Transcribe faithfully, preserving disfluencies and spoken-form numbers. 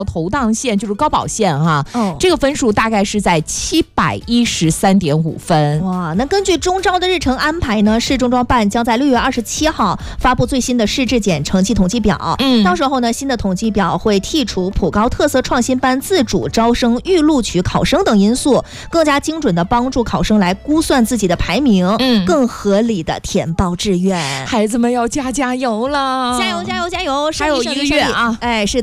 投档线就是高保线哈、 哦， 这个分数大概是在七百一十三点五分。 哇，那根据中招的日程安排呢，市中招办将在六月二十七号发布最新的市质检成绩统计表。 嗯， 到时候呢，新的统计表会剔除普高特色创新班自主招生预录取考生等因素，更加精准的帮助考生来估算自己的排名， 嗯， 更合理的填报志愿。 孩子们要加加油了， 加油加油加油！ 还有一个月啊， 哎，是。